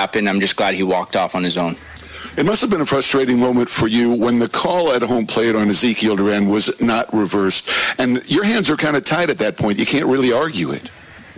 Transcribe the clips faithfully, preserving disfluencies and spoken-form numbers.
happened. I'm just glad he walked off on his own. It must have been a frustrating moment for you when the call at home plate on Ezekiel Duran was not reversed. And your hands are kind of tied at that point. You can't really argue it.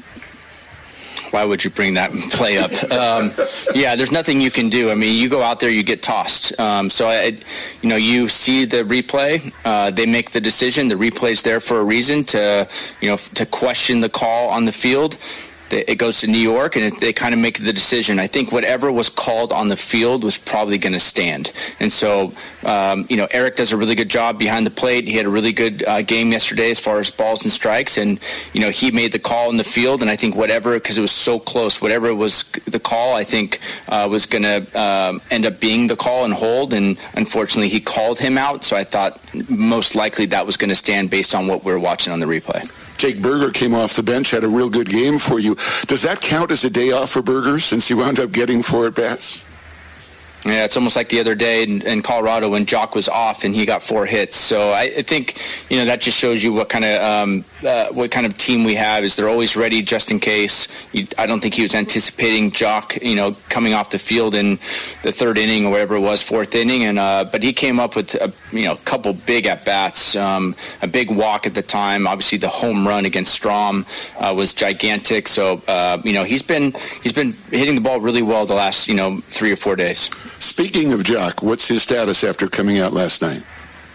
Why would you bring that play up? Um, yeah, there's nothing you can do. I mean, you go out there, you get tossed. Um, so, I, you know, you see the replay. Uh, they make the decision. The replay's there for a reason to, you know, to question the call on the field. It goes to New York, and it, they kind of make the decision. I think whatever was called on the field was probably going to stand. And so, um, you know, Eric does a really good job behind the plate. He had a really good uh, game yesterday as far as balls and strikes. And, you know, he made the call in the field. And I think whatever, because it was so close, whatever was the call, I think uh, was going to uh, end up being the call and hold. And unfortunately, he called him out. So I thought most likely that was going to stand based on what we were watching on the replay. Jake Burger came off the bench, had a real good game for you. Does that count as a day off for Burger since he wound up getting four at-bats? Yeah, it's almost like the other day in, in Colorado when Jock was off and he got four hits. So I, I think, you know, that just shows you what kind of um, uh, what kind of team we have. Is they're always ready just in case. You, I don't think he was anticipating Jock, you know, coming off the field in the third inning or whatever it was, fourth inning. And uh, but he came up with a, you know, a couple big at bats, um, a big walk at the time. Obviously, the home run against Strom uh, was gigantic. So uh, you know, he's been he's been hitting the ball really well the last you know three or four days. Speaking of Jock, what's his status after coming out last night?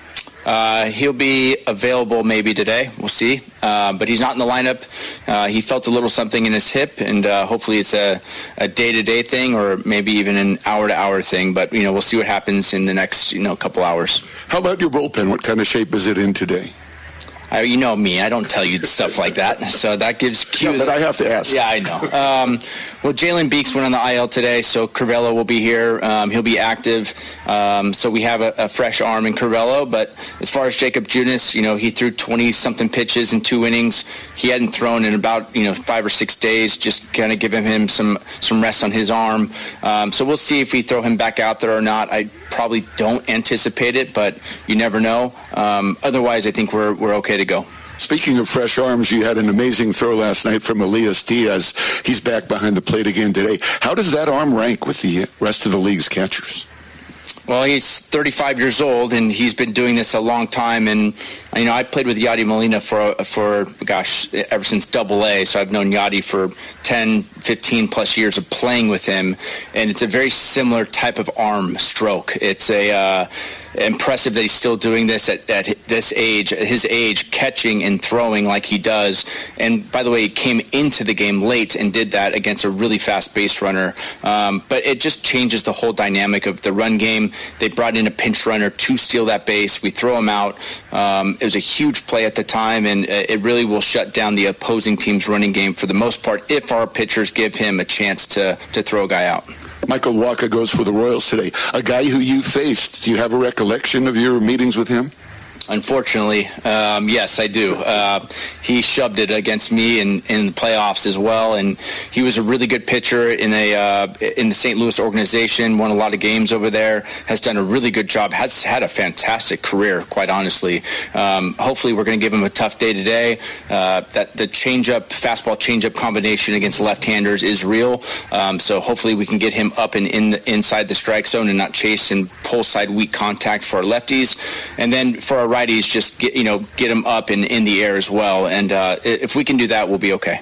Uh, he'll be available maybe today. We'll see. Uh, but he's not in the lineup. Uh, he felt a little something in his hip, and uh, hopefully it's a, a day-to-day thing or maybe even an hour-to-hour thing. But, you know, we'll see what happens in the next, you know, couple hours. How about your bullpen? What kind of shape is it in today? I, you know me, I don't tell you stuff like that. So that gives cue. Yeah, but I have to ask. Yeah, I know. Um, well, Jalen Beeks went on the I L today, so Crivello will be here. Um, he'll be active. Um, so we have a, a fresh arm in Crivello. But as far as Jacob Junis, you know, he threw twenty-something pitches in two innings. He hadn't thrown in about, you know, five or six days, just kind of giving him some, some rest on his arm. Um, so we'll see if we throw him back out there or not. I probably don't anticipate it, but you never know. Um, otherwise, I think we're we're okay to go. Speaking of fresh arms, you had an amazing throw last night from Elias Diaz. He's back behind the plate again today. How does that arm rank with the rest of the league's catchers? Well, he's thirty-five years old, and he's been doing this a long time. And, you know, I played with Yadi Molina for, for gosh, ever since Double A. So I've known Yadi for ten, fifteen plus years of playing with him. And it's a very similar type of arm stroke. It's a uh, impressive that he's still doing this at, at this age, at his age, catching and throwing like he does. And, by the way, he came into the game late and did that against a really fast base runner. Um, but it just changes the whole dynamic of the run game. They brought in a pinch runner to steal that base. We throw him out. Um, it was a huge play at the time, and it really will shut down the opposing team's running game for the most part if our pitchers give him a chance to, to throw a guy out. Michael Wacha goes for the Royals today. A guy who you faced, do you have a recollection of your meetings with him? Unfortunately, um, yes, I do. Uh, he shoved it against me in, in the playoffs as well, and he was a really good pitcher in a uh, in the Saint Louis organization. Won a lot of games over there. Has done a really good job. Has had a fantastic career, quite honestly. Um, hopefully, we're going to give him a tough day today. Uh, that the changeup, fastball changeup combination against left-handers is real. Um, so hopefully, we can get him up and in the, inside the strike zone and not chase and pull side weak contact for our lefties, and then for our righties, just get you know get them up and in the air as well. And uh, if we can do that, we'll be okay.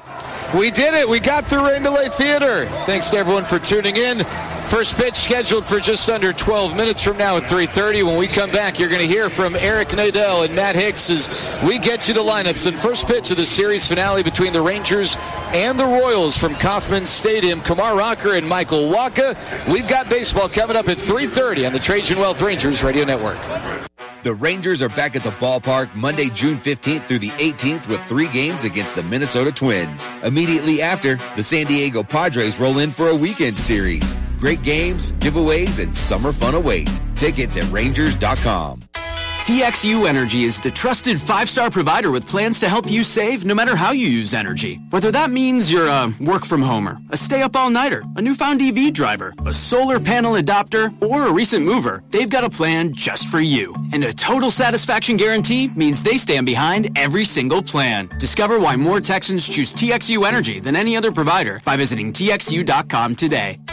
We did it. We got through Rain Delay Theater. Thanks to everyone for tuning in. First pitch scheduled for just under twelve minutes from now at three thirty. When we come back, you're going to hear from Eric Nadel and Matt Hicks as we get you the lineups. And first pitch of the series finale between the Rangers and the Royals from Kauffman Stadium. Kumar Rocker and Michael Wacha. We've got baseball coming up at three thirty on the Trajan Wealth Rangers Radio Network. The Rangers are back at the ballpark Monday, June fifteenth through the eighteenth with three games against the Minnesota Twins. Immediately after, the San Diego Padres roll in for a weekend series. Great games, giveaways, and summer fun await. Tickets at Rangers dot com. T X U Energy is the trusted five-star provider with plans to help you save no matter how you use energy. Whether that means you're a work-from-homer, a stay-up-all-nighter, a newfound E V driver, a solar panel adopter, or a recent mover, they've got a plan just for you. And a total satisfaction guarantee means they stand behind every single plan. Discover why more Texans choose T X U Energy than any other provider by visiting T X U dot com today.